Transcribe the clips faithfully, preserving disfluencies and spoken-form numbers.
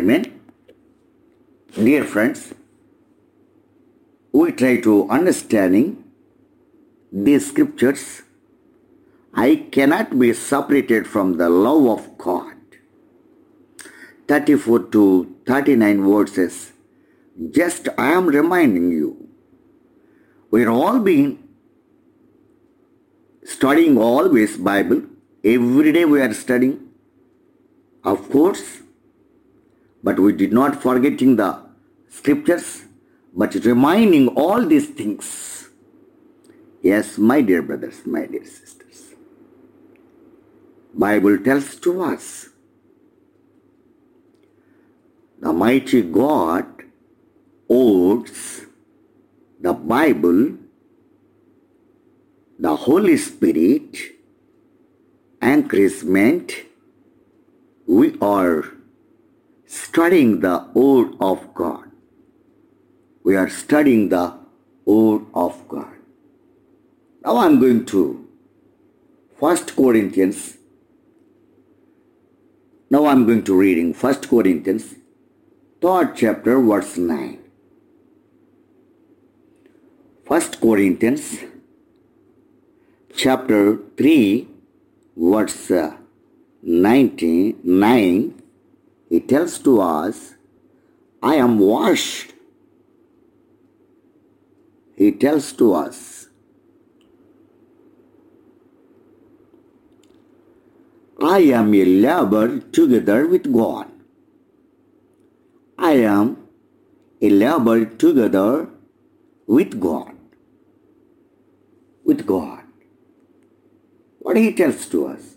Amen. Dear friends, we try to understanding these scriptures. I cannot be separated from the love of God. thirty-four to thirty-nine verses. Just I am reminding you, we are all being studying always Bible. Every day we are studying, of course, but we did not forgetting the scriptures, but reminding all these things. Yes, my dear brothers, my dear sisters. Bible tells to us, the mighty God owes the Bible, the Holy Spirit, encouragement. We are studying the Word of God. We are studying the Word of God. Now I am going to First Corinthians. Now I am going to reading First Corinthians, third chapter, verse nine. First Corinthians, chapter three, verse ninety-nine. He tells to us, I am washed. He tells to us, I am a laborer together with God. I am a laborer together with God. With God. What he tells to us?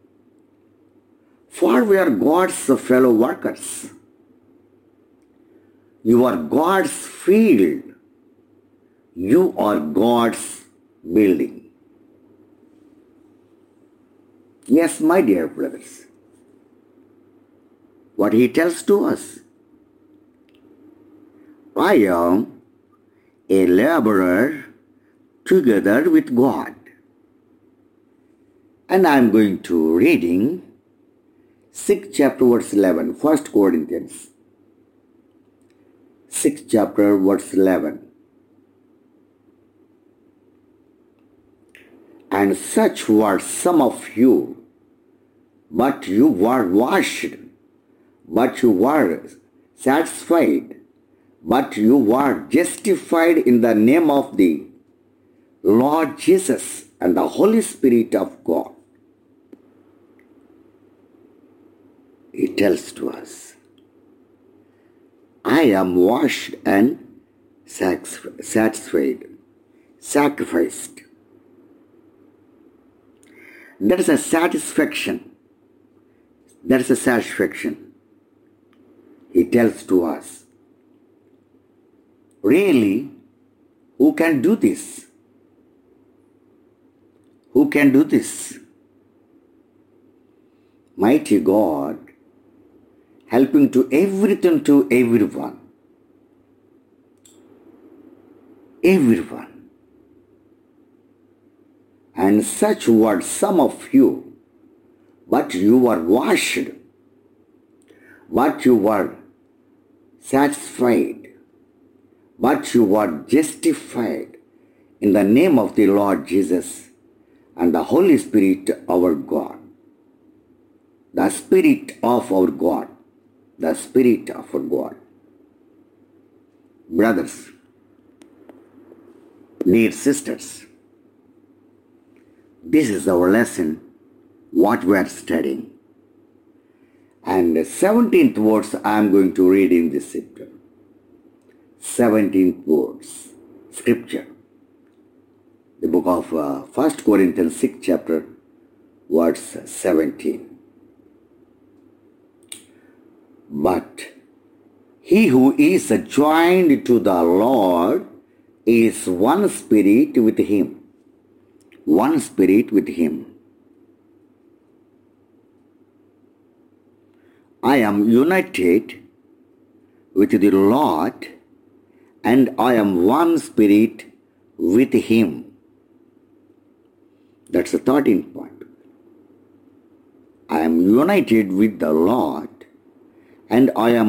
For we are God's fellow workers. You are God's field. You are God's building. Yes, my dear brothers. What he tells to us? I am a laborer together with God. And I am going to reading sixth chapter verse eleven, First Corinthians. sixth chapter verse eleven. And such were some of you, but you were washed, but you were satisfied, but you were justified in the name of the Lord Jesus and the Holy Spirit of God. He tells to us, I am washed and satisfied, sacrificed. That is a satisfaction. That is a satisfaction. He tells to us, really, who can do this? Who can do this? Mighty God, helping to everything to everyone. Everyone. And such were some of you, but you were washed, but you were satisfied, but you were justified in the name of the Lord Jesus and the Holy Spirit our God. The Spirit of our God. The Spirit of our God. Brothers, dear sisters, this is our lesson, what we are studying. And the seventeenth verse I am going to read in this chapter. seventeenth verse, scripture. The book of uh, First Corinthians, sixth chapter, verse seventeen. But he who is joined to the Lord is one spirit with him. One spirit with him. I am united with the Lord, and I am one spirit with him. That's the thirteenth point. I am united with the Lord, and I am